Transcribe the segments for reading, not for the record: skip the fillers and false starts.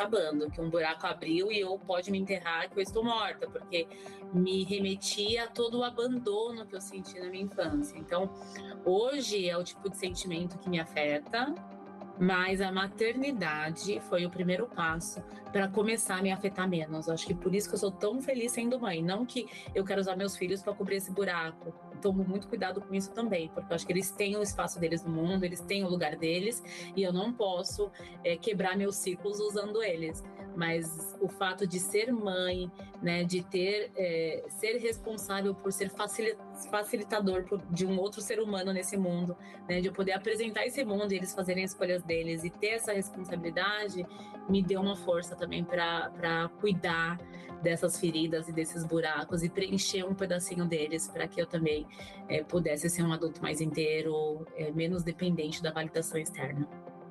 acabando, que um buraco abriu e eu pode me enterrar, que eu estou morta, porque me remetia a todo o abandono que eu senti na minha infância. Então, hoje é o tipo de sentimento que me afeta, mas a maternidade foi o primeiro passo para começar a me afetar menos. Acho que por isso que eu sou tão feliz sendo mãe. Não que eu quero usar meus filhos para cobrir esse buraco. Tomo muito cuidado com isso também, porque eu acho que eles têm o espaço deles no mundo, eles têm o lugar deles, e eu não posso quebrar meus ciclos usando eles. Mas o fato de ser mãe, né, de ter ser responsável por ser facilitador de um outro ser humano nesse mundo, né, de eu poder apresentar esse mundo e eles fazerem escolhas deles e ter essa responsabilidade, me deu uma força também para cuidar dessas feridas e desses buracos e preencher um pedacinho deles para que eu também pudesse ser um adulto mais inteiro, menos dependente da validação externa.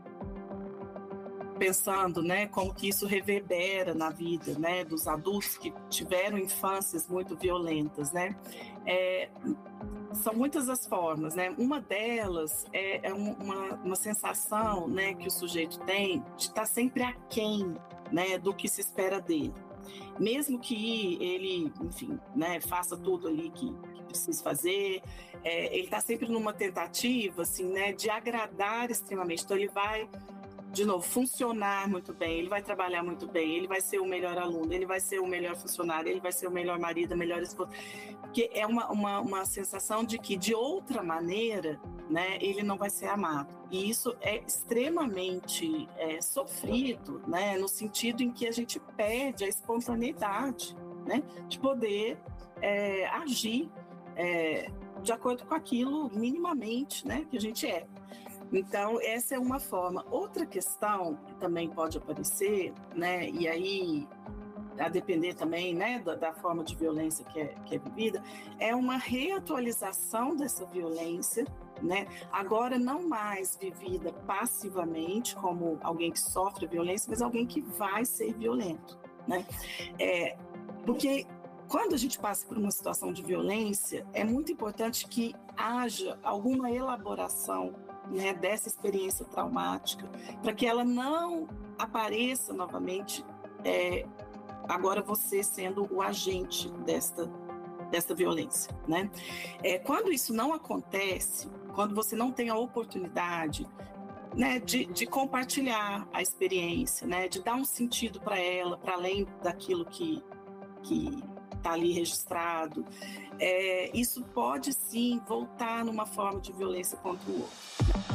Pensando, né, como que isso reverbera na vida, né, dos adultos que tiveram infâncias muito violentas, né? São muitas as formas, né? Uma delas é uma sensação, né, que o sujeito tem de estar sempre aquém, né, do que se espera dele. Mesmo que ele, enfim, né, faça tudo ali que precisa fazer, ele está sempre numa tentativa, assim, né, de agradar extremamente. Então ele vai, de novo, funcionar muito bem, ele vai trabalhar muito bem, ele vai ser o melhor aluno, ele vai ser o melhor funcionário, ele vai ser o melhor marido, a melhor esposa. Porque é uma sensação de que, de outra maneira, né, ele não vai ser amado. E isso é extremamente sofrido, né, no sentido em que a gente perde a espontaneidade, né, de poder agir de acordo com aquilo minimamente, né, que a gente é. Então, essa é uma forma. Outra questão que também pode aparecer, né, e aí, a depender também, né, da forma de violência que é vivida, é uma reatualização dessa violência, né, agora não mais vivida passivamente, como alguém que sofre violência, mas alguém que vai ser violento, né? Porque quando a gente passa por uma situação de violência, é muito importante que haja alguma elaboração, né, dessa experiência traumática, para que ela não apareça novamente, agora você sendo o agente desta violência, né? Quando isso não acontece, quando você não tem a oportunidade, né, de compartilhar a experiência, né, de dar um sentido para ela, para além daquilo que está ali registrado, isso pode sim voltar numa forma de violência contra o outro.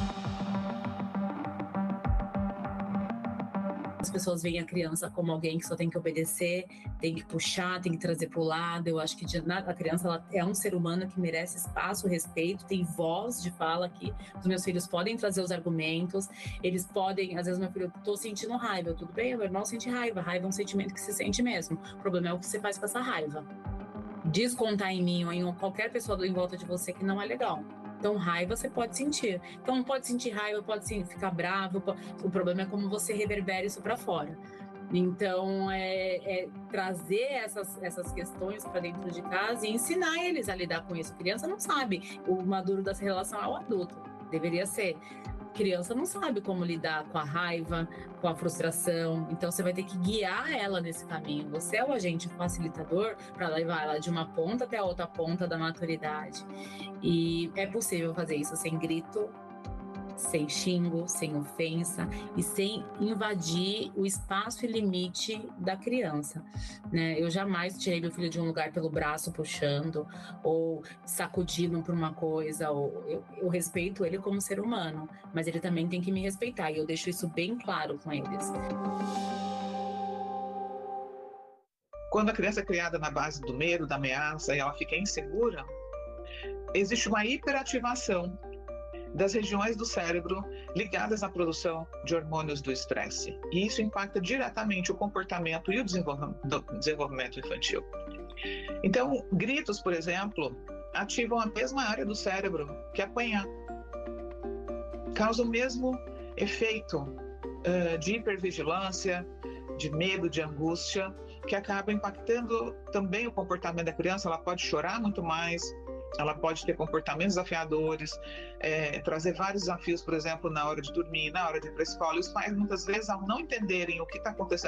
As pessoas veem a criança como alguém que só tem que obedecer, tem que puxar, tem que trazer para o lado. Eu acho que a criança ela é um ser humano que merece espaço, respeito, tem voz de fala aqui. Os meus filhos podem trazer os argumentos, eles podem, às vezes meu filho, tô sentindo raiva, tudo bem, meu irmão sente raiva, raiva é um sentimento que se sente mesmo. O problema é o que você faz com essa raiva. Descontar em mim ou em qualquer pessoa em volta de você que não é legal. Então, raiva você pode sentir. Então, pode sentir raiva, pode ficar bravo. O problema é como você reverbera isso para fora. Então, trazer essas questões para dentro de casa e ensinar eles a lidar com isso. A criança não sabe. O maduro dessa relação é o adulto. Deveria ser. Criança não sabe como lidar com a raiva, com a frustração. Então, você vai ter que guiar ela nesse caminho. Você é o agente facilitador para levar ela de uma ponta até a outra ponta da maturidade. E é possível fazer isso sem grito, sem xingo, sem ofensa e sem invadir o espaço e limite da criança, né? Eu jamais tirei meu filho de um lugar pelo braço puxando ou sacudindo por uma coisa. Eu respeito ele como ser humano, mas ele também tem que me respeitar e eu deixo isso bem claro com eles. Quando a criança é criada na base do medo, da ameaça e ela fica insegura, existe uma hiperativação das regiões do cérebro ligadas à produção de hormônios do estresse. E isso impacta diretamente o comportamento e o desenvolvimento infantil. Então, gritos, por exemplo, ativam a mesma área do cérebro que apanhar. Causa o mesmo efeito de hipervigilância, de medo, de angústia, que acaba impactando também o comportamento da criança. Ela pode chorar muito mais, ela pode ter comportamentos desafiadores, trazer vários desafios, por exemplo, na hora de dormir, na hora de ir para a escola. E os pais, muitas vezes, ao não entenderem o que está acontecendo